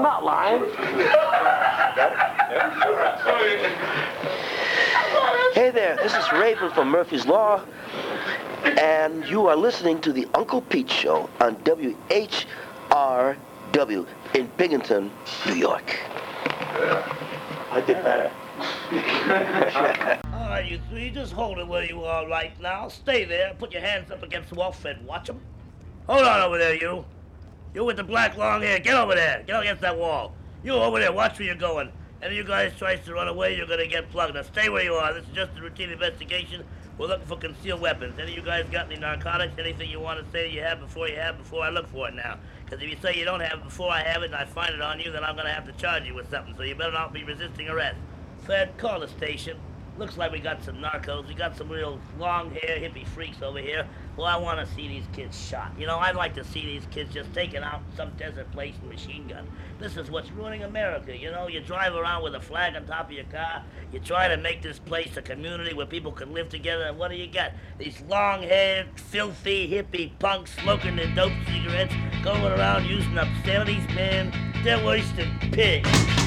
I'm not lying. Hey there, this is Raven from Murphy's Law, and you are listening to the Uncle Pete Show on WHRW in Binghamton, New York. I did better. All right, you three, just hold it where you are right now. Stay there. Put your hands up against the wall and watch them. Hold on over there, you. You with the black long hair. Get over there. Get against that wall. You over there. Watch where you're going. Any of you guys tries to run away, you're going to get plugged. Now stay where you are. This is just a routine investigation. We're looking for concealed weapons. Any of you guys got any narcotics? Anything you want to say you have before I look for it now? Because if you say you don't have it before I have it and I find it on you, then I'm going to have to charge you with something. So you better not be resisting arrest. Fred, call the station. Looks like we got some narcos. We got some real long-hair hippie freaks over here. Well, I want to see these kids shot. You know, I'd like to see these kids just taken out in some desert place with a machine gun. This is what's ruining America, you know? You drive around with a flag on top of your car. You try to make this place a community where people can live together, and what do you get? These long-haired, filthy, hippie punks smoking their dope cigarettes, going around using obscenities, man. They're worse than pigs.